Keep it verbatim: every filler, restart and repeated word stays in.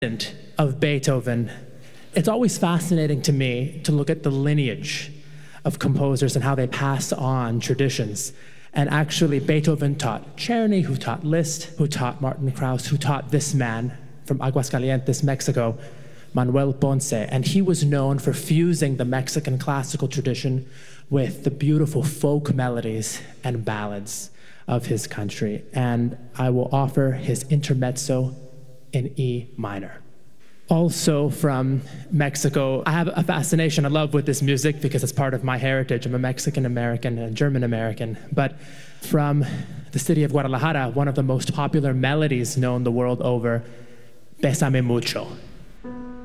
of Beethoven, it's always fascinating to me to look at the lineage of composers and how they pass on traditions. And actually, Beethoven taught Czerny, who taught Liszt, who taught Martin Krauss, who taught this man from Aguascalientes, Mexico, Manuel Ponce. And he was known for fusing the Mexican classical tradition with the beautiful folk melodies and ballads of his country. And I will offer his intermezzo in E minor. Also from Mexico, I have a fascination, a love with this music because it's part of my heritage. I'm a Mexican-American and German-American. But from the city of Guadalajara, one of the most popular melodies known the world over, Bésame Mucho.